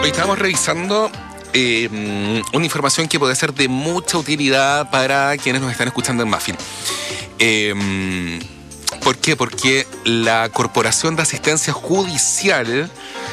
Hoy estábamos revisando una información que puede ser de mucha utilidad para quienes nos están escuchando en Muffin. ¿Por qué? Porque la Corporación de Asistencia Judicial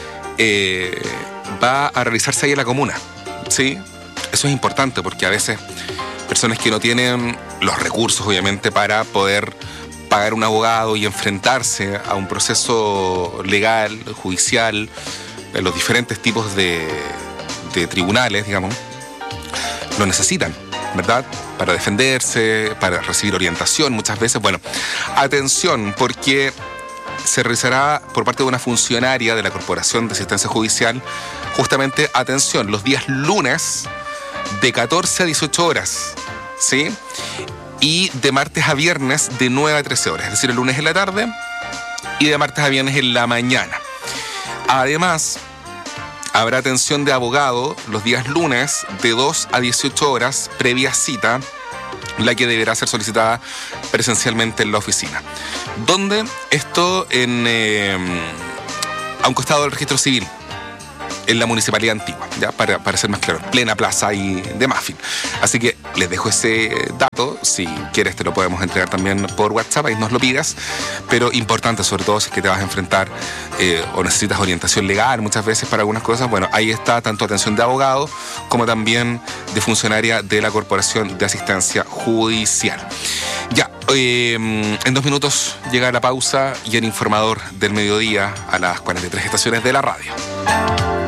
va a realizarse ahí en la comuna, ¿sí? Eso es importante porque a veces personas que no tienen los recursos, obviamente, para poder pagar un abogado y enfrentarse a un proceso legal, judicial, en los diferentes tipos de tribunales, digamos, lo necesitan, ¿verdad? Para defenderse, para recibir orientación muchas veces. Bueno, atención, porque se realizará por parte de una funcionaria de la Corporación de Asistencia Judicial, justamente, atención, los días lunes de 14 a 18 horas, ¿sí? Y de martes a viernes de 9 a 13 horas, es decir, el lunes en la tarde y de martes a viernes en la mañana. Además, habrá atención de abogado los días lunes de 2 a 18 horas, previa cita, la que deberá ser solicitada presencialmente en la oficina. ¿Dónde? Esto a un costado del registro civil, en la Municipalidad Antigua, ya para ser más claro, plena plaza ahí de Muffin. Así que les dejo ese dato, si quieres te lo podemos entregar también por WhatsApp, ahí nos lo pidas, pero importante sobre todo si es que te vas a enfrentar o necesitas orientación legal muchas veces para algunas cosas. Bueno, ahí está tanto atención de abogado como también de funcionaria de la Corporación de Asistencia Judicial. Ya, en 2 minutos llega la pausa y el informador del mediodía a las 43 estaciones de la radio.